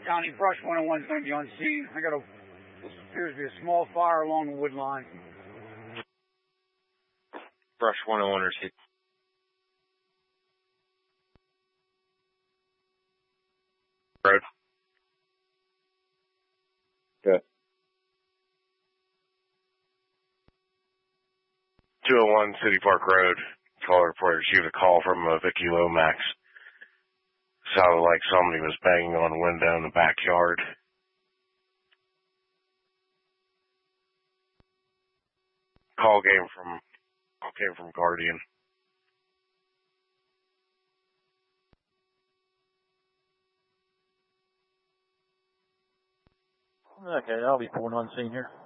County Brush 101 is going to be on scene. I got appears to be a small fire along the wood line. Brush 101 received. Road. Good. 201 City Park Road. Caller reported received a call from Vicky Lomax. Sounded like somebody was banging on a window in the backyard. Call came from Guardian. Okay, I'll be pulling on scene here.